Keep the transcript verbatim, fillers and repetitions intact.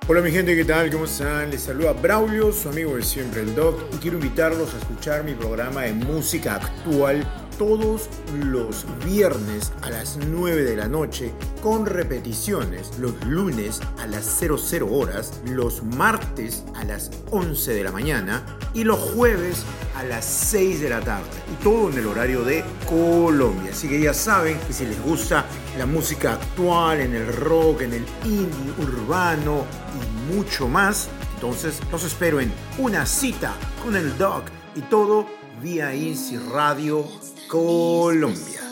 Hola mi gente, ¿qué tal? ¿Cómo están? Les saluda Braulio, su amigo de siempre, el Doc, y quiero invitarlos a escuchar mi programa de música actual todos los viernes a las nueve de la noche, con repeticiones los lunes a las cero cero horas, los martes a las once de la mañana y los jueves a las seis de la tarde, y todo en el horario de Colombia. Así que ya saben que si les gusta la música actual, en el rock, en el indie, urbano y mucho más, entonces los espero en Una Cita con el Doc, y todo vía Easy Radio Colombia.